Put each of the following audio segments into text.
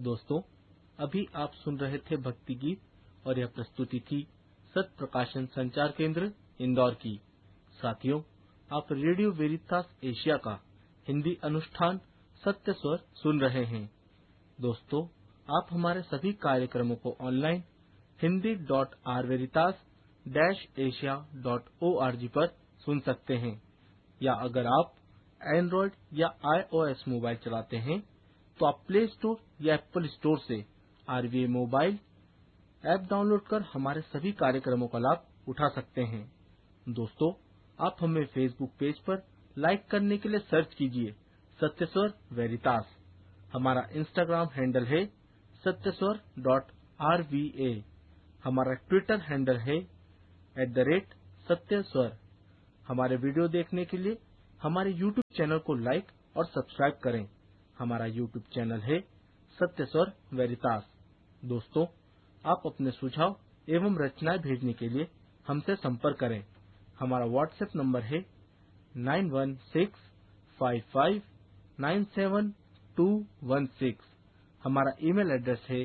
दोस्तों, अभी आप सुन रहे थे भक्ति गीत और यह प्रस्तुति थी सत्य प्रकाशन संचार केंद्र इंदौर की। साथियों, आप रेडियो वेरितास एशिया का हिंदी अनुष्ठान सत्य स्वर सुन रहे हैं। दोस्तों, आप हमारे सभी कार्यक्रमों को ऑनलाइन hindi.rveritas-asia.org पर सुन सकते हैं, या अगर आप एंड्रॉयड या iOS मोबाइल चलाते हैं तो आप प्ले स्टोर या एप्पल स्टोर से आरवीए मोबाइल ऐप डाउनलोड कर हमारे सभी कार्यक्रमों का लाभ उठा सकते हैं। दोस्तों, आप हमें फेसबुक पेज पर लाइक करने के लिए सर्च कीजिए सत्यस्वर वेरितास। हमारा इंस्टाग्राम हैंडल है satyaswar.rva। हमारा ट्विटर हैंडल है @सत्यस्वर। हमारे वीडियो देखने के लिए हमारे यूट्यूब चैनल को लाइक और सब्सक्राइब करें। हमारा यूट्यूब चैनल है सत्यस्वर वेरितास। दोस्तों, आप अपने सुझाव एवं रचनाएं भेजने के लिए हमसे संपर्क करें। हमारा व्हाट्सएप नंबर है 9165597216। हमारा ईमेल एड्रेस है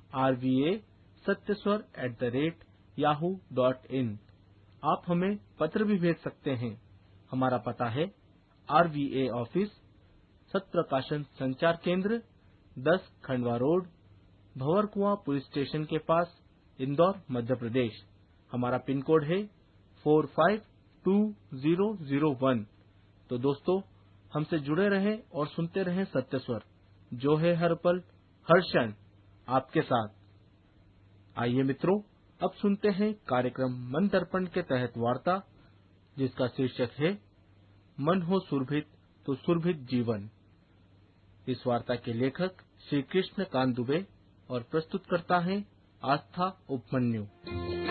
rvasatyaswar@yahoo.in। आप हमें पत्र भी भेज सकते हैं। हमारा पता है RVA ऑफिस, सत्य प्रकाशन संचार केंद्र, 10 Khandwa road, Bhanwarkuan police station के पास, इंदौर, मध्य प्रदेश। हमारा पिन कोड है 452001। तो दोस्तों, हमसे जुड़े रहें और सुनते रहें सत्य स्वर, जो है हर पल हर क्षण आपके साथ। आइए मित्रों, अब सुनते हैं कार्यक्रम मन दर्पण के तहत वार्ता, जिसका शीर्षक है मन हो सुरभित तो सुरभित जीवन। इस वार्ता के लेखक श्री कृष्ण कांत दुबे और प्रस्तुतकर्ता हैं आस्था उपमन्यु।